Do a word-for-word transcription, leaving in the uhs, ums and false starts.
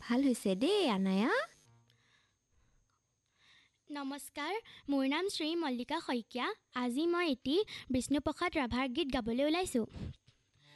ভাল হৈছে দেই আনায়া। নমস্কাৰ, মোৰ নাম শ্ৰী মল্লিকা শইকীয়া। আজি মই এটি বিষ্ণুপ্ৰসাদ ৰাভাৰ গীত গাবলৈ ওলাইছোঁ।